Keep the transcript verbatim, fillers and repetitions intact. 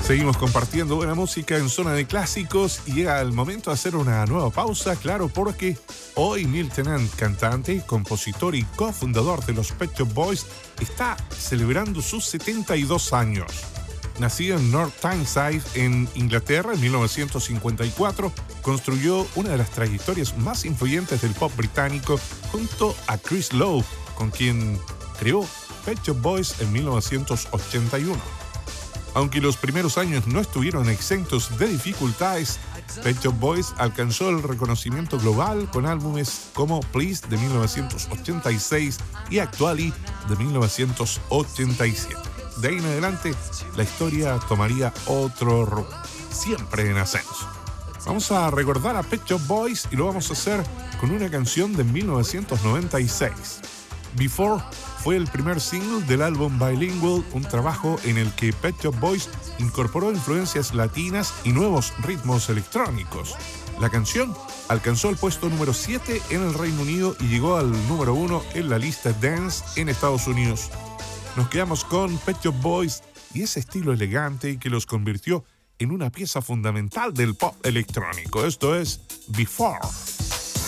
Seguimos compartiendo buena música en Zona de Clásicos y llega el momento de hacer una nueva pausa, claro, porque hoy Neil Tennant, cantante, compositor y cofundador de los Pet Shop Boys, está celebrando sus setenta y dos años. Nacido en North Tyneside, en Inglaterra, en mil novecientos cincuenta y cuatro, construyó una de las trayectorias más influyentes del pop británico junto a Chris Lowe, con quien creó Pet Shop Boys en mil novecientos ochenta y uno. Aunque los primeros años no estuvieron exentos de dificultades, Pet Shop Boys alcanzó el reconocimiento global con álbumes como Please de mil novecientos ochenta y seis y Actually de mil novecientos ochenta y siete. De ahí en adelante, la historia tomaría otro rumbo, siempre en ascenso. Vamos a recordar a Pet Shop Boys y lo vamos a hacer con una canción de mil novecientos noventa y seis. Before fue el primer single del álbum Bilingual, un trabajo en el que Pet Shop Boys incorporó influencias latinas y nuevos ritmos electrónicos. La canción alcanzó el puesto número siete en el Reino Unido y llegó al número uno en la lista Dance en Estados Unidos. Nos quedamos con Pet Shop Boys y ese estilo elegante que los convirtió en una pieza fundamental del pop electrónico. Esto es Before.